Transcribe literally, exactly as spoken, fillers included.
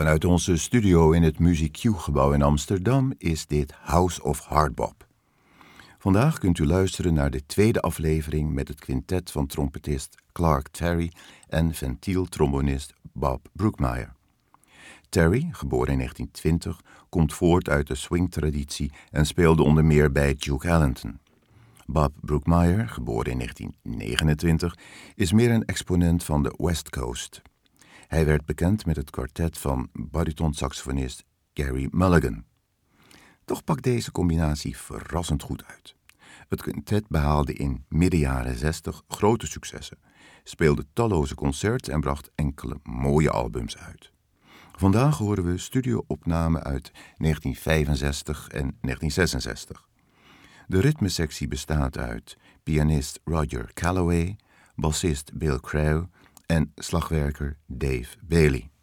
Vanuit onze studio in het Music Q-gebouw in Amsterdam is dit House of Hardbop. Vandaag kunt u luisteren naar de tweede aflevering met het quintet van trompetist Clark Terry en ventieltrombonist Bob Brookmeyer. Terry, geboren in negentien twintig, komt voort uit de swingtraditie en speelde onder meer bij Duke Ellington. Bob Brookmeyer, geboren in negentien negenentwintig, is meer een exponent van de West Coast. Hij werd bekend met het kwartet van baritonsaxofonist Gary Mulligan. Toch pakt deze combinatie verrassend goed uit. Het quintet behaalde in midden jaren zestig grote successen, speelde talloze concerts en bracht enkele mooie albums uit. Vandaag horen we studio-opnamen uit negentien vijfenzestig en negentien zesenzestig. De ritmesectie bestaat uit pianist Roger Calloway, bassist Bill Crow en slagwerker Dave Bailey.